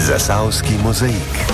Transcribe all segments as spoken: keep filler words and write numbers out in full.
Zasavski mozaik.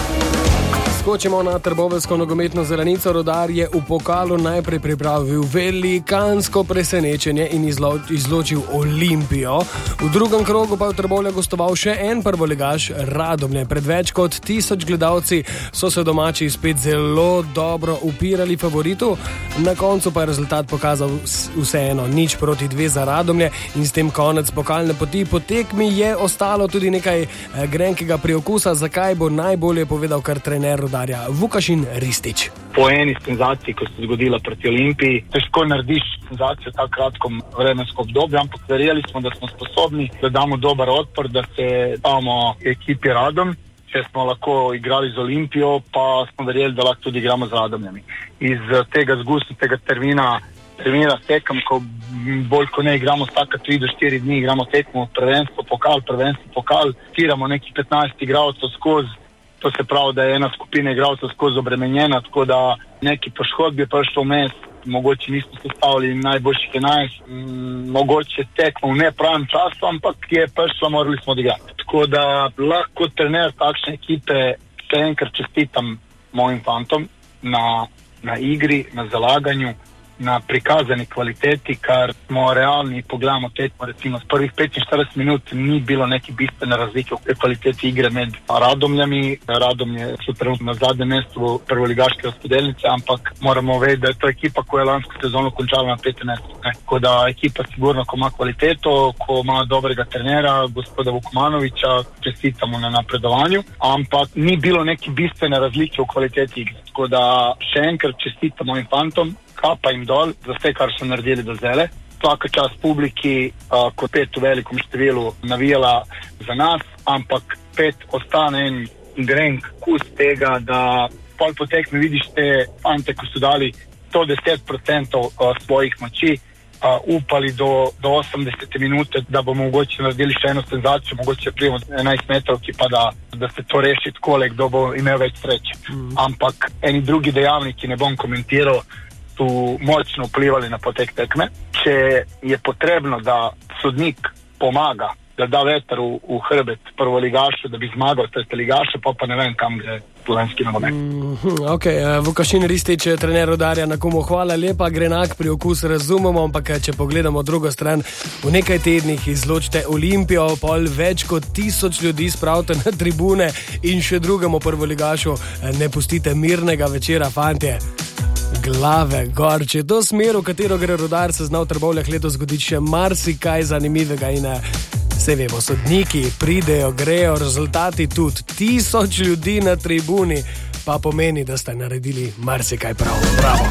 Skočimo na trboveljsko nogometno zelenico. Rudar je v pokalu najprej pripravil velikansko presenečenje in izlo, izločil Olimpijo. V drugem krogu pa je v Trbovlju gostoval še en prvoligaš Radomlje. Pred več kot tisoč gledalci so se domači spet zelo dobro upirali favoritu. Na koncu pa je rezultat pokazal vseeno nič proti dve za Radomlje in s tem konec pokalne poti. Po tekmi je ostalo tudi nekaj grenkega priokusa, zakaj bo najbolje povedal kar trener Rudarja Vukašin Ristić. Po eni senzaciji, ko se zgodila proti Olimpiji, težko narediš senzacijo v tako kratkom vremensko obdobju, ampak verjeli smo, da smo sposobni, da damo dober odpor, da se damo ekipi Radom. Če smo lahko igrali z Olimpijo, pa smo verjeli, da lahko tudi igramo z Radomljami. Iz tega zgustnega termina termina tekam, ko bolj ko ne igramo vsaka tri do štiri dni, igramo tekmo prvenstvo, pokal, prvenstvo, pokal, tiramo neki petnajst igralcev skozi. To se pravi, da je ena skupina igralcev skozi obremenjena, tako da neki poškodbi je prišlo vmes, mogoče nismo sestavili najboljših enajst, m, mogoče tekmo v nepravem času, ampak je prišlo, morali smo odigrati. Tako da lahko trener takšne ekipe še enkrat čestitam mojim fantom na, na igri, na zalaganju, na prikazani kvaliteti, kar smo realni, pogledamo tekmo, recimo s prvih petinštirideset minut ni bilo neke bistvene razlike v kvaliteti igre med Radomljami. Radomlje so trenutno na zadnjem mestu prvoligaške razpodelnice, ampak moramo vedeti, da je to ekipa, koja je lansko sezono končala na petem mestu. Tako da ekipa sigurno, ko ima kvaliteto, ko ima dobrega trenera, gospoda Vukmanovića, čestitamo na napredovanju, ampak ni bilo neke bistvene razlike v kvaliteti igre. Tako da še enkrat čestitam mojim fantom, kapa jim dol za vse, kar so naredili do zdaj. Svaka čast publiki, uh, kot pet v velikom številu navijala za nas, ampak pet ostane en grenk kus tega, da pol po tekmi vidiš te fante, ko so dali sto deset procentov uh, svojih moči, uh, upali do, do osemdesete minute, da bomo mogoče naredili še eno senzacijo, mogoče prijemo enajst metrovki, pa da, da se to reši tako, kdo bo imel več sreče. Mm. Ampak eni drugi dejavniki, ne bom komentiral, su močno vplivali na potek tekme. Če je potrebno, da sodnik pomaga, da da veter v, v hrbet prvoligašu, da bi zmagal tretjeligašu, pa pa ne vem, kam gre slovenski nogomet. Mm, ok, Vukašin Ristić, trener Rudarja, na komu hvala lepa, grenak priokus razumemo, ampak če pogledamo drugo stran, v nekaj tednih izločite Olimpijo, pol več kot tisoč ljudi spravite na tribune in še drugemu prvoligašu ne pustite mirnega večera, fantje. Glave gor, če je to smer, v katero gre Rudar, se zna v Trbovljah letos zgoditi še marsikaj zanimivega in se vemo, sodniki pridejo, grejo, rezultati tudi, tisoč ljudi na tribuni pa pomeni, da ste naredili marsikaj prav. Bravo.